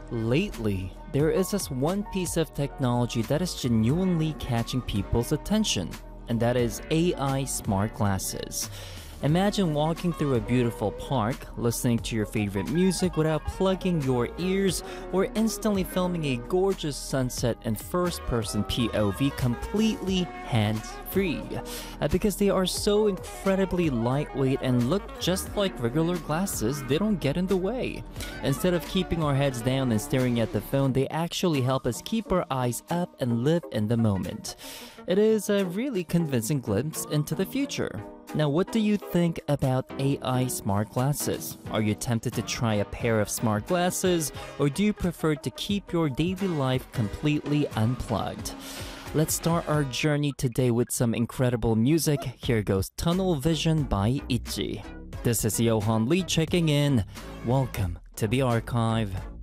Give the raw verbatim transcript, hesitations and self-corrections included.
Lately, there is this one piece of technology that is genuinely catching people's attention, and that is A I smart glasses. Imagine walking through a beautiful park, listening to your favorite music without plugging your ears, or instantly filming a gorgeous sunset in first-person P O V completely hands-free. Uh, because they are so incredibly lightweight and look just like regular glasses, they don't get in the way. Instead of keeping our heads down and staring at the phone, they actually help us keep our eyes up and live in the moment. It is a really convincing glimpse into the future. Now, what do you think about A I smart glasses? Are you tempted to try a pair of smart glasses, or do you prefer to keep your daily life completely unplugged? Let's start our journey today with some incredible music. Here goes Tunnel Vision by ITZY. This is Johan Lee checking in. Welcome to the archive.